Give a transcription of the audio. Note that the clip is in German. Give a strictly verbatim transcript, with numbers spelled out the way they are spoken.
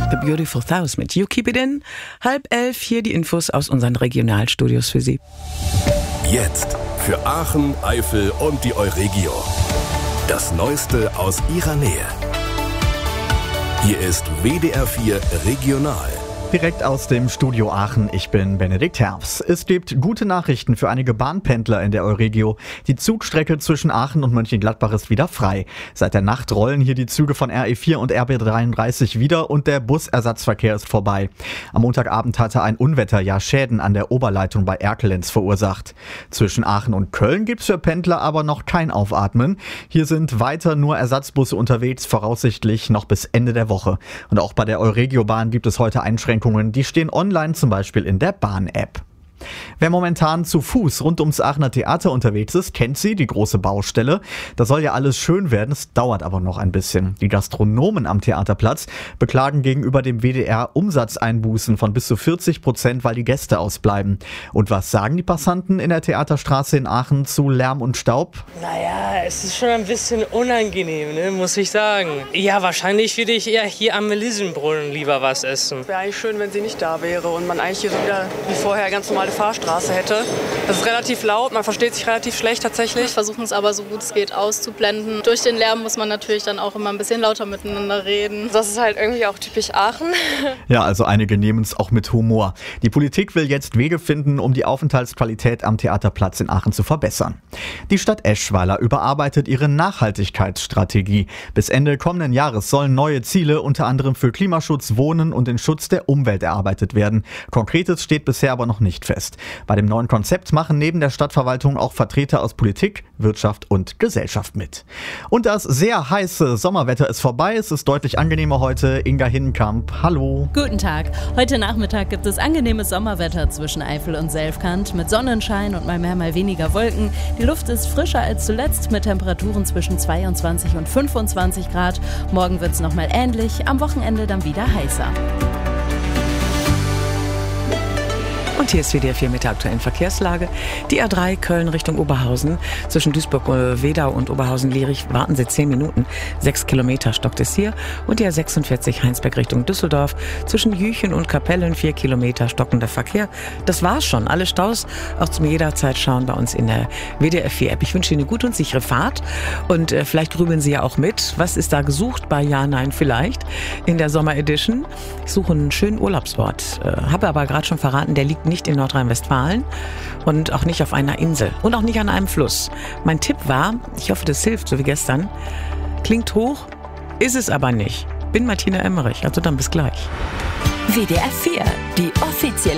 The Beautiful Thousand mit You Keep It In. Halb elf, hier die Infos aus unseren Regionalstudios für Sie. Jetzt für Aachen, Eifel und die Euregio. Das Neueste aus ihrer Nähe. Hier ist W D R vier Regional. Direkt aus dem Studio Aachen, ich bin Benedikt Herbst. Es gibt gute Nachrichten für einige Bahnpendler in der Euregio. Die Zugstrecke zwischen Aachen und Mönchengladbach ist wieder frei. Seit der Nacht rollen hier die Züge von R E vier und R B dreiunddreißig wieder und der Busersatzverkehr ist vorbei. Am Montagabend hatte ein Unwetter ja Schäden an der Oberleitung bei Erkelenz verursacht. Zwischen Aachen und Köln gibt's für Pendler aber noch kein Aufatmen. Hier sind weiter nur Ersatzbusse unterwegs, voraussichtlich noch bis Ende der Woche. Und auch bei der Euregio-Bahn gibt es heute Einschränkungen. Die stehen online, zum Beispiel in der Bahn-App. Wer momentan zu Fuß rund ums Aachener Theater unterwegs ist, kennt sie, die große Baustelle. Da soll ja alles schön werden, es dauert aber noch ein bisschen. Die Gastronomen am Theaterplatz beklagen gegenüber dem W D R Umsatzeinbußen von bis zu vierzig Prozent, weil die Gäste ausbleiben. Und was sagen die Passanten in der Theaterstraße in Aachen zu Lärm und Staub? Naja, es ist schon ein bisschen unangenehm, ne, muss ich sagen. Ja, wahrscheinlich würde ich eher hier am Melissenbrunnen lieber was essen. Wäre eigentlich schön, wenn sie nicht da wäre und man eigentlich hier so wieder wie vorher ganz normale Fahrstraße hätte. Das ist relativ laut, man versteht sich relativ schlecht tatsächlich. Wir versuchen es aber so gut es geht auszublenden. Durch den Lärm muss man natürlich dann auch immer ein bisschen lauter miteinander reden. Das ist halt irgendwie auch typisch Aachen. Ja, also einige nehmen es auch mit Humor. Die Politik will jetzt Wege finden, um die Aufenthaltsqualität am Theaterplatz in Aachen zu verbessern. Die Stadt Eschweiler überarbeitet ihre Nachhaltigkeitsstrategie. Bis Ende kommenden Jahres sollen neue Ziele unter anderem für Klimaschutz, Wohnen und den Schutz der Umwelt erarbeitet werden. Konkretes steht bisher aber noch nicht fest. Bei dem neuen Konzept machen neben der Stadtverwaltung auch Vertreter aus Politik, Wirtschaft und Gesellschaft mit. Und das sehr heiße Sommerwetter ist vorbei. Es ist deutlich angenehmer heute. Inga Hinnenkamp, hallo. Guten Tag. Heute Nachmittag gibt es angenehmes Sommerwetter zwischen Eifel und Selfkant mit Sonnenschein und mal mehr, mal weniger Wolken. Die Luft ist frischer als zuletzt mit Temperaturen zwischen zweiundzwanzig und fünfundzwanzig Grad. Morgen wird es nochmal ähnlich, am Wochenende dann wieder heißer. Und hier ist W D R vier mit der aktuellen Verkehrslage. Die A drei Köln Richtung Oberhausen. Zwischen Duisburg-Wedau und Oberhausen-Lierich warten Sie zehn Minuten. Sechs Kilometer stockt es hier. Und die A sechsundvierzig Heinsberg Richtung Düsseldorf. Zwischen Jüchen und Kapellen vier Kilometer stockender Verkehr. Das war's schon. Alle Staus auch zum jederzeit schauen bei uns in der W D R vier App. Ich wünsche Ihnen eine gute und sichere Fahrt. Und äh, vielleicht grübeln Sie ja auch mit. Was ist da gesucht bei Ja, Nein, Vielleicht in der Sommer Edition? Ich suche einen schönen Urlaubsort. Äh, habe aber gerade schon verraten, der liegt nicht in Nordrhein-Westfalen und auch nicht auf einer Insel und auch nicht an einem Fluss. Mein Tipp war, ich hoffe, das hilft, so wie gestern, klingt hoch, ist es aber nicht. Bin Martina Emmerich, also dann bis gleich. W D R vier, die offizielle